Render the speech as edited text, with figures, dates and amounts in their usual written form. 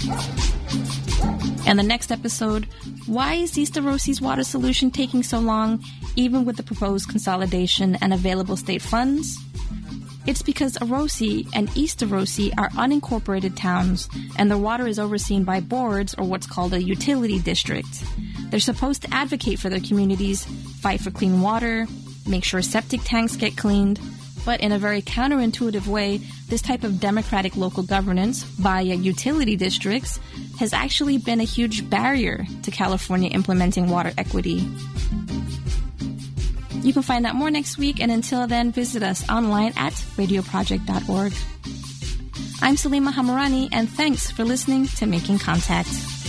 And the next episode, why is East Arosi's water solution taking so long, even with the proposed consolidation and available state funds? It's because Arosi and East Arosi are unincorporated towns, and their water is overseen by boards, or what's called a utility district. They're supposed to advocate for their communities, fight for clean water, make sure septic tanks get cleaned, but in a very counterintuitive way, this type of democratic local governance via utility districts has actually been a huge barrier to California implementing water equity. You can find out more next week, and until then, visit us online at radioproject.org. I'm Salima Hamirani, and thanks for listening to Making Contact.